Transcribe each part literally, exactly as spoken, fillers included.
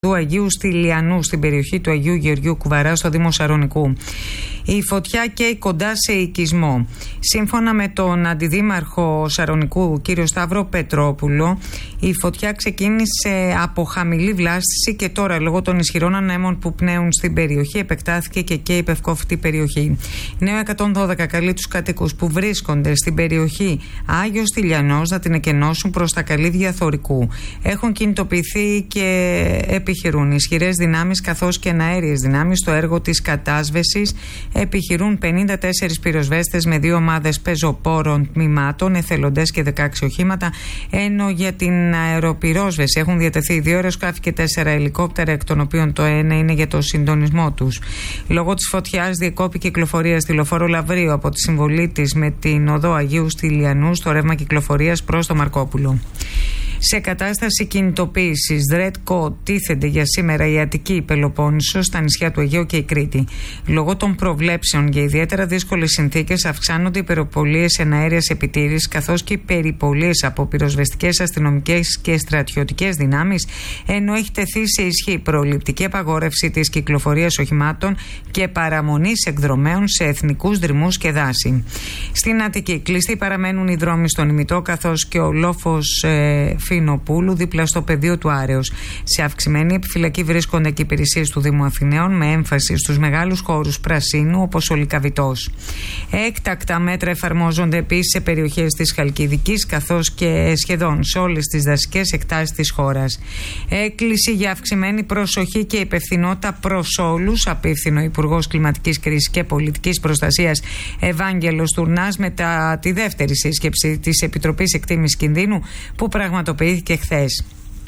του Αγίου Στυλιανού στην περιοχή του Αγίου Γεωργίου Κουβαρά στο Δήμο Σαρονικού. Η φωτιά καίει κοντά σε οικισμό. Σύμφωνα με τον αντιδήμαρχο Σαρονικού κύριο Σταύρο Πετρόπουλο, η φωτιά ξεκίνησε από χαμηλή βλάστηση και τώρα λόγω των ισχυρών ανέμων που πνέουν στην περιοχή επεκτάθηκε και καίει η πευκόφυτη περιοχή. Νέο εκατόν δώδεκα καλεί τους κατοίκους που βρίσκονται στην περιοχή Άγιος Στυλιανός να την εκενώσουν προς τα καλύδια Θωρικού. Έχουν κινητοποιηθεί και επιχειρούν ισχυρές δυνάμεις καθώς και εναέριες δυνάμεις στο έργο της κατάσβεσης. Επιχειρούν πενήντα τέσσερις πυροσβέστες με δύο ομάδες πεζοπόρων τμήματων, εθελοντές και δεκαέξι οχήματα, ενώ για την αεροπυρόσβεση έχουν διατεθεί δύο αεροσκάφη και τέσσερα ελικόπτερα, εκ των οποίων το ένα είναι για το συντονισμό τους. Λόγω της φωτιάς διεκόπη κυκλοφορία στη λεωφόρο Λαβρίου από τη συμβολή της με την οδό Αγίου Στυλιανού στο ρεύμα κυκλοφορίας προς το Μαρκόπουλο. Σε κατάσταση κινητοποίησης ΔΡΕΤΚΟ τίθενται για σήμερα η Αττική, η Πελοπόννησος, τα νησιά του Αιγαίου και η Κρήτη. Λόγω των προβλέψεων για ιδιαίτερα δύσκολες συνθήκες αυξάνονται οι περιπολίες εναέριας επιτήρησης καθώς και οι περιπολίες από πυροσβεστικές, αστυνομικές και στρατιωτικές δυνάμεις, ενώ έχει τεθεί σε ισχύ προληπτική απαγόρευση της κυκλοφορίας οχημάτων και παραμονής εκδρομέων σε εθνικούς δρυμούς και δάση. Στην Αττική κλειστοί παραμένουν οι δρόμοι στον Ημιτό καθώς και ο λόφος ε, Φινοπούλου δίπλα στο πεδίο του Άρεως. Σε αυξημένη επιφυλακή βρίσκονται και υπηρεσίες του Δήμου Αθηναίων με έμφαση στους μεγάλους χώρους πρασίνου όπως ο Λυκαβητός. Έκτακτα μέτρα εφαρμόζονται επίσης σε περιοχές της Χαλκιδικής καθώς και σχεδόν σε όλες τις δασικές εκτάσεις της χώρας. Έκκληση για αυξημένη προσοχή και υπευθυνότητα προς όλους, απίφθηνε ο Υπουργός Κλιματικής Κρίσης και Πολιτικής Προστασίας Ευάγγελος Τουρνάς μετά τη δεύτερη σύσκεψη της Επιτροπής Εκτίμησης Κινδύνου που πραγματοποιήθηκε χθες.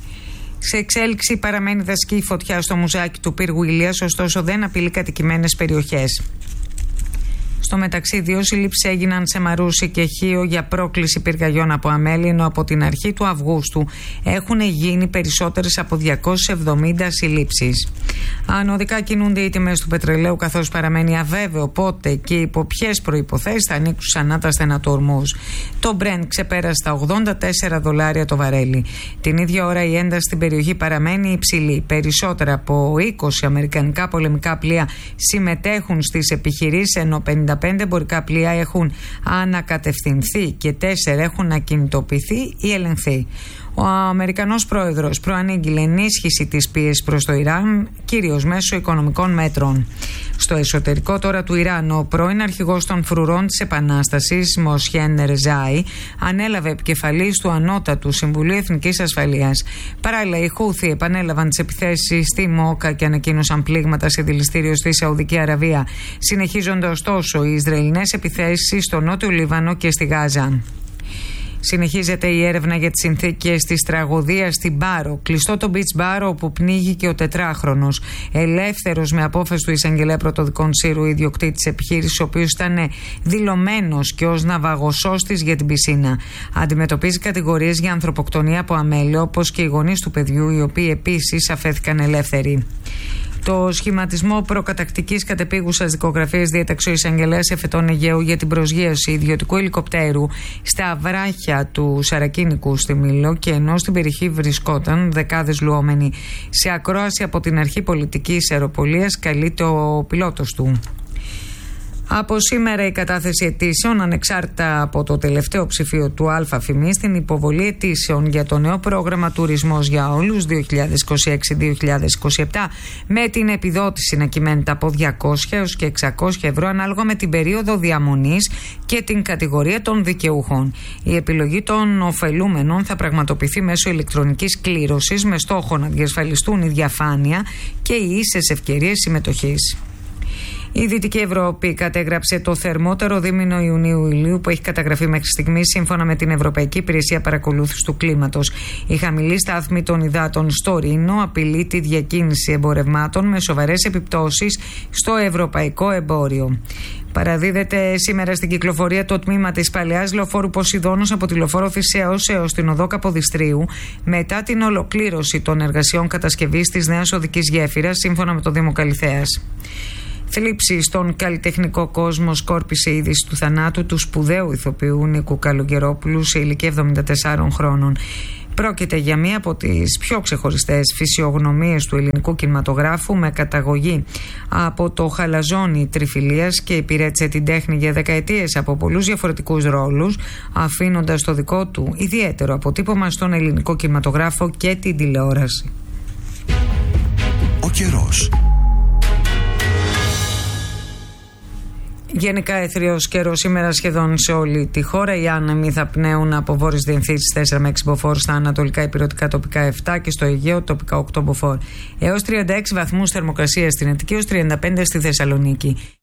Σε εξέλιξη παραμένει δασική φωτιά στο μουζάκι του πύργου Ηλίας, ωστόσο δεν απειλεί κατοικημένες περιοχές. Στο μεταξύ, δύο συλλήψεις έγιναν σε Μαρούσι και Χίο για πρόκληση πυρκαγιών από αμέλη, ενώ από την αρχή του Αυγούστου έχουν γίνει περισσότερες από διακόσιες εβδομήντα συλλήψεις. Ανωδικά κινούνται οι τιμές του πετρελαίου, καθώς παραμένει αβέβαιο πότε και υπό ποιες προϋποθέσεις θα ανοίξουν ξανά τα στενά του ορμούς. Το Brent ξεπέρασε τα ογδόντα τέσσερα δολάρια το βαρέλι. Την ίδια ώρα η ένταση στην περιοχή παραμένει υψηλή. Περισσότερα από είκοσι αμερικανικά πολεμικά πλοία συμμετέχουν στις επιχειρήσεις, ενώ πενήντα πέντε εμπορικά πλοία έχουν ανακατευθυνθεί και τέσσερα έχουν ακινητοποιηθεί ή ελεγχθεί. Ο Αμερικανός πρόεδρος προανήγγειλε ενίσχυση της πίεσης προς το Ιράν, κυρίως μέσω οικονομικών μέτρων. Στο εσωτερικό τώρα του Ιράν, ο πρώην αρχηγός των φρουρών της Επανάστασης, Μοσχέν Ρεζάι, ανέλαβε επικεφαλής του Ανώτατου Συμβουλίου Εθνικής Ασφαλείας. Παράλληλα, οι Χούθι επανέλαβαν τις επιθέσεις στη Μόκα και ανακοίνωσαν πλήγματα σε δηληστήριο στη Σαουδική Αραβία. Συνεχίζονται ωστόσο οι Ισραηλινές επιθέσεις στο Νότιο Λίβανο και στη Γάζα. Συνεχίζεται η έρευνα για τις συνθήκες της τραγωδίας στην Πάρο. Κλειστό το beach bar όπου πνίγηκε ο τετράχρονος. Ελεύθερος με απόφαση του εισαγγελέα πρωτοδικών Σύρου, ιδιοκτήτη της επιχείρησης, ο οποίος ήταν δηλωμένος και ως ναυαγοσώστης για την πισίνα. Αντιμετωπίζει κατηγορίες για ανθρωποκτονία από αμέλεια, όπως και οι γονείς του παιδιού, οι οποίοι επίσης αφέθηκαν ελεύθεροι. Το σχηματισμό προκατακτικής κατεπίγουσας δικογραφίας διέταξε ο εισαγγελέας Εφετών Αιγαίου για την προσγείωση ιδιωτικού ελικοπτέρου στα βράχια του Σαρακίνικου στη Μήλο, και ενώ στην περιοχή βρισκόταν δεκάδες λουόμενοι. Σε ακρόαση από την αρχή πολιτικής αεροπολίας καλείται ο πιλότος του. Από σήμερα η κατάθεση αιτήσεων, ανεξάρτητα από το τελευταίο ψηφίο του ΑΦΜΗ, στην υποβολή αιτήσεων για το νέο πρόγραμμα Τουρισμός για Όλους δύο χιλιάδες είκοσι έξι δύο χιλιάδες είκοσι επτά, με την επιδότηση να κυμαίνεται από διακόσια έως και εξακόσια ευρώ ανάλογα με την περίοδο διαμονής και την κατηγορία των δικαιούχων. Η επιλογή των ωφελούμενων θα πραγματοποιηθεί μέσω ηλεκτρονικής κλήρωσης με στόχο να διασφαλιστούν η διαφάνεια και οι ίσες ευκαιρίες συμμετοχής. Η Δυτική Ευρώπη κατέγραψε το θερμότερο δίμηνο Ιουνίου-Ιουλίου που έχει καταγραφεί μέχρι στιγμής, σύμφωνα με την Ευρωπαϊκή Υπηρεσία Παρακολούθησης του Κλίματος. Η χαμηλή στάθμη των υδάτων στο Ρήνο απειλεί τη διακίνηση εμπορευμάτων με σοβαρές επιπτώσεις στο ευρωπαϊκό εμπόριο. Παραδίδεται σήμερα στην κυκλοφορία το τμήμα της παλαιάς λεωφόρου Ποσειδώνος από τη λεωφόρο Θησέως έως την οδό Καποδιστρίου, μετά την ολοκλήρωση των εργασιών κατασκευής της νέας οδικής γέφυρας, σύμφωνα με το Δήμο Καλιθέας. Θλίψη στον καλλιτεχνικό κόσμο σκόρπισε η είδηση του θανάτου του σπουδαίου ηθοποιού Νίκου Καλογερόπουλου σε ηλικία εβδομήντα τεσσάρων χρόνων. Πρόκειται για μία από τις πιο ξεχωριστές φυσιογνωμίες του ελληνικού κινηματογράφου, με καταγωγή από το χαλαζόνι τριφυλίας και υπηρέτησε την τέχνη για δεκαετίες από πολλούς διαφορετικούς ρόλους, αφήνοντας το δικό του ιδιαίτερο αποτύπωμα στον ελληνικό κινηματογράφο και την τηλεόραση. Ο καιρός. Γενικά αιθριος καιρός σήμερα σχεδόν σε όλη τη χώρα. Οι άνεμοι θα πνέουν από βόρειες διευθύνσεις τέσσερα με έξι μποφόρ, στα ανατολικά ηπειρωτικά τοπικά επτά και στο Αιγαίο τοπικά οκτώ μποφόρ. Έως τριάντα έξι βαθμούς θερμοκρασία στην Αττική, έως τριάντα πέντε στη Θεσσαλονίκη.